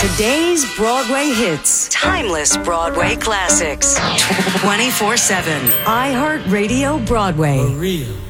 Today's Broadway hits. Timeless Broadway classics. 24/7. iHeartRadio Broadway. For real.